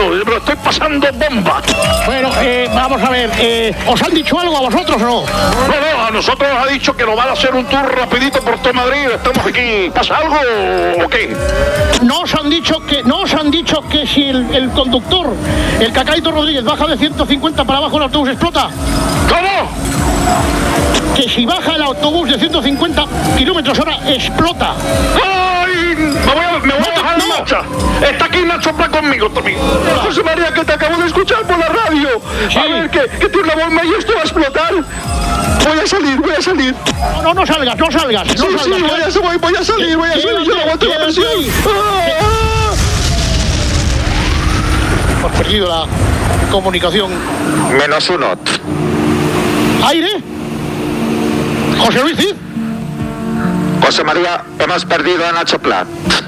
me lo estoy pasando bomba. Bueno, vamos a ver, ¿os han dicho algo a vosotros o no? No, a nosotros nos ha dicho que nos van a hacer un tour rapidito por todo Madrid. Estamos aquí. ¿Pasa algo o qué? No os han dicho que si el conductor, el Cacaíto Rodríguez, baja de 150 para abajo el autobús explota. ¿Cómo? Que si baja el autobús de 150 km/h explota. ¡Ay! Me voy a bajar en marcha. Está aquí Nacho Pla conmigo también. José María, que te acabo de escuchar por la radio. Sí. A ver, que tiene una bomba y esto va a explotar. Voy a salir. No salgas. Sí, voy a salir. Yo no aguanto la presión. Hemos perdido la comunicación. -1. ¿Aire? José Luis Cid. José María, hemos perdido a Nacho Pla.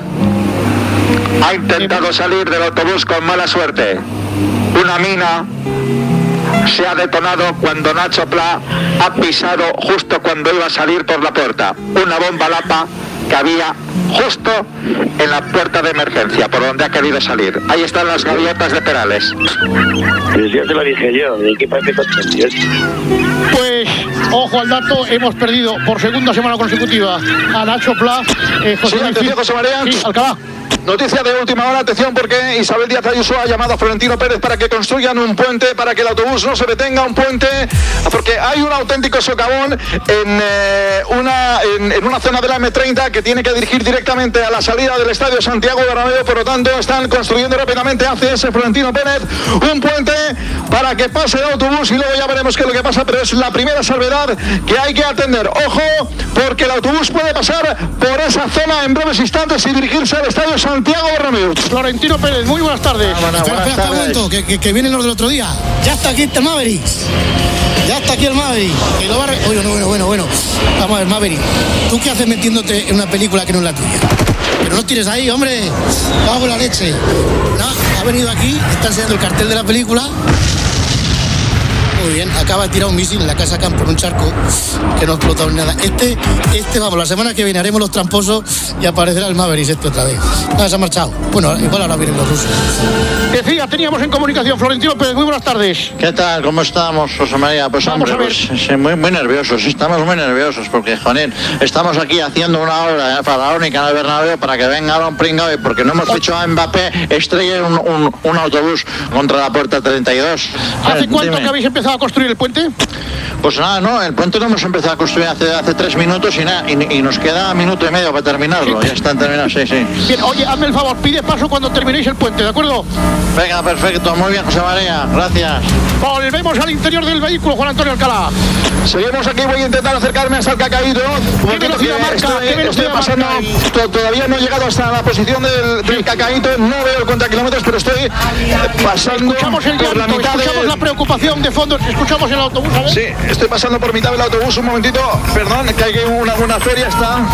Ha intentado salir del autobús con mala suerte. Una mina se ha detonado cuando Nacho Pla ha pisado justo cuando iba a salir por la puerta. Una bomba lapa que había justo en la puerta de emergencia, por donde ha querido salir. Ahí están las gaviotas de Perales. Pues ya te lo dije yo, ¿de qué parece contento? Pues, ojo al dato, hemos perdido por segunda semana consecutiva a Nacho Pla. Sí, atención, José María. Sí, Alcalá. Noticia de última hora, atención, porque Isabel Díaz Ayuso ha llamado a Florentino Pérez para que construyan un puente, para que el autobús no se detenga, un puente, porque hay un auténtico socavón en una zona de la M30 que tiene que dirigir directamente a la salida del Estadio Santiago Bernabéu. Por lo tanto, están construyendo rápidamente ACS Florentino Pérez un puente para que pase el autobús y luego ya veremos qué es lo que pasa, pero es la primera salvedad que hay que atender. Ojo, porque el autobús puede pasar por esa zona en breves instantes y dirigirse al Estadio Santiago Bernabéu. Florentino Pérez, muy buenas tardes. Espera un momento, que vienen los del otro día. Ya está aquí este Maverick. Ya está aquí el Maverick. Que lo va a bueno. Vamos a ver, Maverick. ¿Tú qué haces metiéndote en una película que no es la tuya? Pero no tires ahí, hombre. Cago en la leche. No, ha venido aquí, está enseñando el cartel de la película. Muy bien, acaba de tirar un misil en la casa Camp por un charco que no ha explotado ni nada. Vamos, la semana que viene haremos los tramposos y aparecerá el Maverick otra vez. Se ha marchado. Bueno, igual ahora vienen los rusos. Decía, teníamos en comunicación Florentino Pérez, muy buenas tardes. ¿Qué tal? ¿Cómo estamos, José María? Pues vamos hombre, a ver. Pues, muy nerviosos, estamos muy nerviosos porque, joder, estamos aquí haciendo una obra faraónica en el Bernabéu para que venga un pringao y porque no hemos hecho a Mbappé estrelle un autobús contra la puerta 32. ¿Hace cuánto que habéis empezado a construir el puente? Pues nada, no, el puente lo hemos empezado a construir hace 3 minutos y nos queda 1 minuto y medio para terminarlo. Sí. Ya están terminados, sí. Bien, oye, hazme el favor, pide paso cuando terminéis el puente, ¿de acuerdo? Venga, perfecto, muy bien, José María, gracias. Volvemos al interior del vehículo, Juan Antonio Alcalá. Seguimos aquí, voy a intentar acercarme hasta el Cacaíto. ¿Qué velocidad marca? Estoy pasando, todavía no he llegado hasta la posición del Cacaíto, no veo el contakilómetros, pero estoy pasando. Escuchamos el llanto, escuchamos la preocupación de fondo, escuchamos el autobús, ¿sabes? Sí, estoy pasando por mitad del autobús, un momentito, perdón, que hay una feria,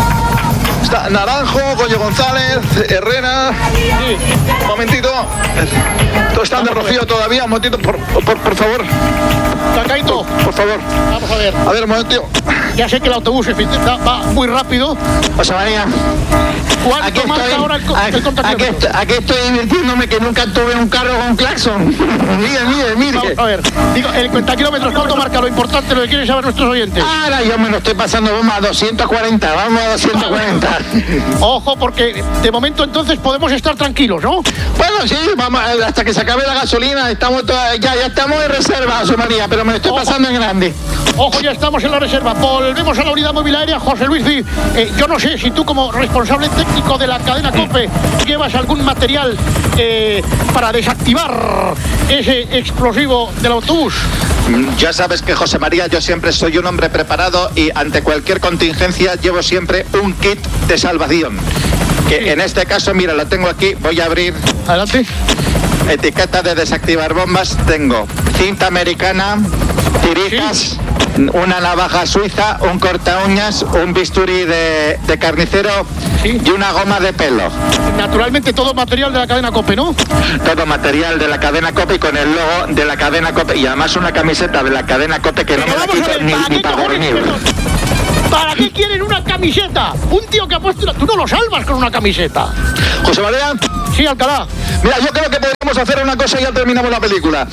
está Naranjo, Goyo González, Herrera. Sí. Un momentito. Todos están de Rocío todavía, un momentito, por favor. Cacaíto. Por favor. Vamos a ver. A ver, un momentito. Ya sé que el autobús va muy rápido. José María. ¿Cuánto marca ahora el contacto? Aquí estoy divirtiéndome que nunca tuve un carro con claxon. Mire. Vamos a ver, digo, el cuentakilómetros, ¿cuánto marca? Lo importante, lo que quieren saber nuestros oyentes. Ahora yo me lo estoy pasando, vamos a 240, vamos a 240. Ojo, porque de momento entonces podemos estar tranquilos, ¿no? Bueno, sí, vamos, hasta que se acabe la gasolina, ya estamos en reserva, José María, pero me lo estoy pasando en grande. Ojo, ya estamos en la reserva. Volvemos a la unidad móvil aérea, José Luis Cid. Yo no sé si tú como responsable técnico de la cadena COPE llevas algún material para desactivar ese explosivo del autobús. Ya sabes que, José María, yo siempre soy un hombre preparado y ante cualquier contingencia llevo siempre un kit de salvación. Que en este caso, mira, lo tengo aquí, voy a abrir. Adelante. Etiqueta de desactivar bombas, tengo cinta americana, tiritas, una navaja suiza, un corta uñas, un bisturí de carnicero y una goma de pelo. Naturalmente todo material de la cadena COPE, ¿no? Todo material de la cadena COPE y con el logo de la cadena COPE y además una camiseta de la cadena COPE que pero no me la quito ni para dormir. ¿Para qué quieren una camiseta? Un tío que ha puesto... Tú no lo salvas con una camiseta. José María. Sí, Alcalá. Mira, yo creo que podríamos Vamos a hacer una cosa y ya terminamos la película.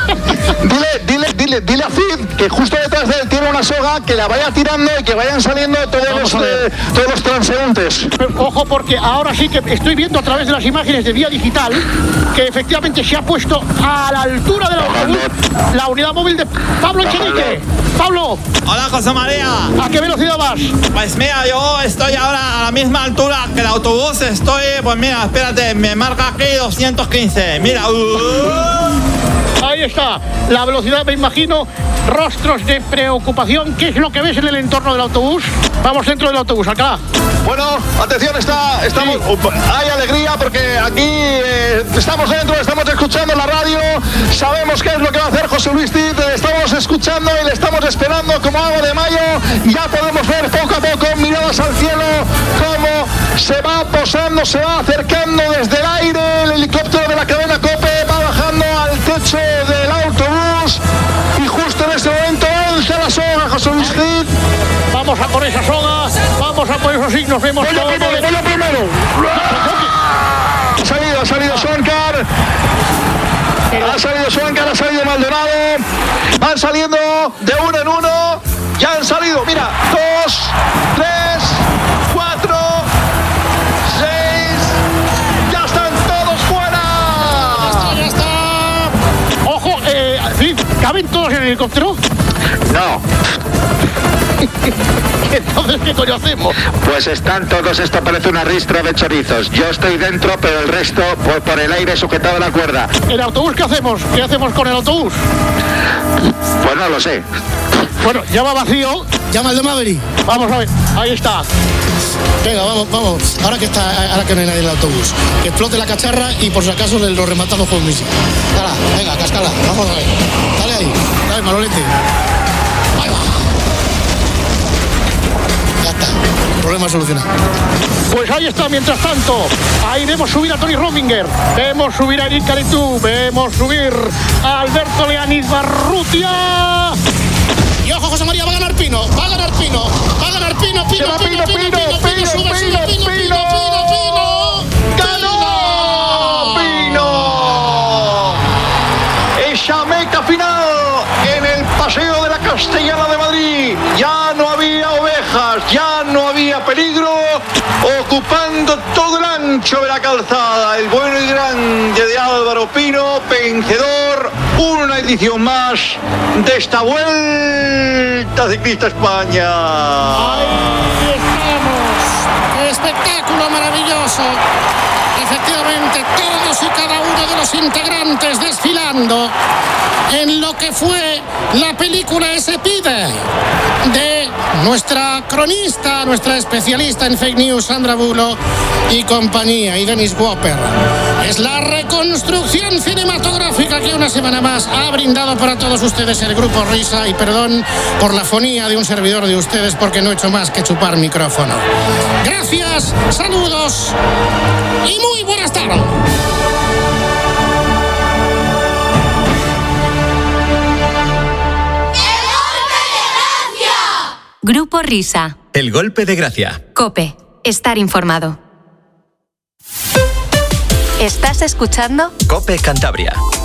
Dile a Cid que justo detrás de él tiene una soga, que la vaya tirando y que vayan saliendo todos los transeúntes. Ojo, porque ahora sí que estoy viendo a través de las imágenes de vía digital que efectivamente se ha puesto a la altura del autobús la unidad móvil de Pablo Echenique. Pablo. Hola, José María. ¿A qué velocidad vas? Pues mira, yo estoy ahora a la misma altura que el autobús. Estoy, pues mira, espérate, me marca aquí 215. Mira. Ahí está, la velocidad, me imagino, rostros de preocupación. ¿Qué es lo que ves en el entorno del autobús? Vamos dentro del autobús, acá. Bueno, atención, estamos, hay alegría porque aquí estamos dentro, estamos escuchando la radio, sabemos qué es lo que va a hacer José Luis Cid, estamos escuchando y le estamos esperando como agua de mayo. Ya podemos ver poco a poco, miradas al cielo, cómo se va posando, se va acercando desde el aire el helicóptero de la cadena COPE, va bajando al techo del autobús y justo en este momento lanza la soga José Luis Cid. Vamos a por esa soga, vamos a por esos signos, vemos voy todo. Primero. Ha salido Sonkar. Ha salido Maldonado. Van saliendo de uno en uno. Ya han salido, mira, 2, 3, 4, 6. Ya están todos fuera. Ya está. Ojo, ¿caben todos en el helicóptero? No. Entonces, ¿qué coño hacemos? Pues están todos, esto parece una ristra de chorizos. Yo estoy dentro, pero el resto por el aire sujetado a la cuerda. ¿El autobús qué hacemos? ¿Qué hacemos con el autobús? Pues no lo sé. Bueno, ya va vacío. Llama al de Maverick. Vamos a ver, ahí está. Venga, vamos. Ahora que no hay nadie en el autobús. Que explote la cacharra y por si acaso lo rematamos con un misil. Venga, cascala. Vamos a ver. Dale ahí. Dale, Manolete. Ahí va. Ya está. Problema solucionado. Pues ahí está, mientras tanto. Ahí vemos subir a Tony Rominger. Vemos subir a Eric Caritú. Vemos subir a Alberto Leaniz Barrutia. Y ojo, José María, va a ganar Pino. Se va Pino. ¡Ganó Pino! Esa meta final en el Paseo de la Castellana de Madrid. Ya no había ovejas, ya no había peligro, ocupando todo el ancho de la calzada. El bueno y grande de Álvaro Pino, vencedor, una edición más de esta Vuelta Ciclista España. Ahí estamos. Espectáculo maravilloso. Efectivamente, todos y cada uno de los integrantes desfilando en lo que fue la película Espide de nuestra cronista, nuestra especialista en fake news, Sandra Bulo y compañía, y Dennis Whopper. Es la reconstrucción cinematográfica que una semana más ha brindado para todos ustedes el Grupo Risa, y perdón por la fonía de un servidor de ustedes porque no he hecho más que chupar micrófono. Gracias, saludos y muy buenas tardes. Grupo Risa. El golpe de gracia. COPE. Estar informado. ¿Estás escuchando? COPE Cantabria.